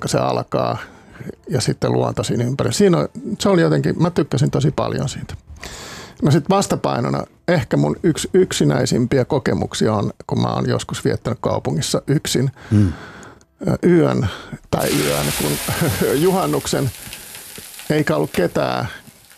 kuinka se alkaa ja sitten luonto siinä ympäri. Se oli jotenkin, mä tykkäsin tosi paljon siitä. No sitten vastapainona ehkä mun yksi yksinäisimpiä kokemuksia on, kun mä oon joskus viettänyt kaupungissa yksin yön, kun juhannuksen, eikä ollut ketään,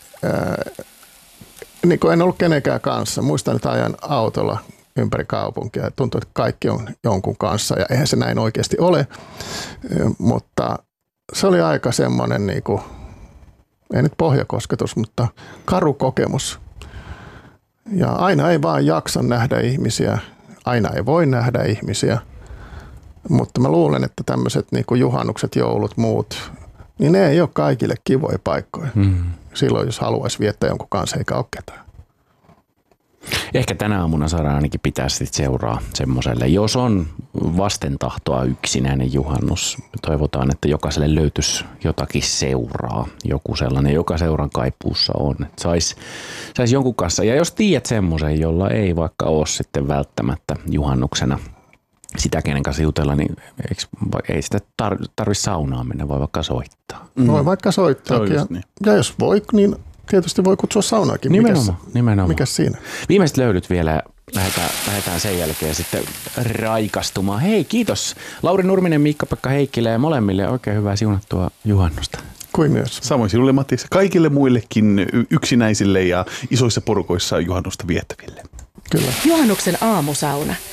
niin kuin en ollut kenenkään kanssa. Muistan, että ajan autolla ympäri kaupunkia ja tuntuu, että kaikki on jonkun kanssa ja eihän se näin oikeasti ole, mutta se oli aika semmoinen, niin kuin, ei nyt pohjakosketus, mutta karu kokemus. Ja aina ei vaan jaksa nähdä ihmisiä, aina ei voi nähdä ihmisiä, mutta mä luulen, että tämmöiset niin kuin juhannukset, joulut, muut, niin ne ei ole kaikille kivoja paikkoja. Silloin, jos haluaisi viettää jonkun kanssa, eikä ole ketään. Ehkä tänä aamuna saadaan ainakin pitää sitten seuraa semmoiselle. Jos on vastentahtoa yksinäinen juhannus, toivotaan, että jokaiselle löytyisi jotakin seuraa. Joku sellainen, joka seuran kaipuussa on. Että sais jonkun kanssa. Ja jos tiedät semmoisen, jolla ei vaikka ole sitten välttämättä juhannuksena sitä, kenen kanssa jutella, niin ei sitä tarvitse saunaan mennä, voi vaikka soittaa. Voi vaikka soittaakin. Ja jos voi, niin tietysti voi kutsua saunaakin. Nimenomaan. Mikäs siinä? Viimeiset löydyt vielä. Lähdetään sen jälkeen sitten raikastumaan. Hei, kiitos Lauri Nurminen, Miikka-Pekka Heikkilä ja molemmille oikein hyvää siunattua juhannusta. Kuin myös. Samoin sinulle, Matti, kaikille muillekin yksinäisille ja isoissa porukoissa juhannusta viettäville. Kyllä. Juhannuksen aamusauna.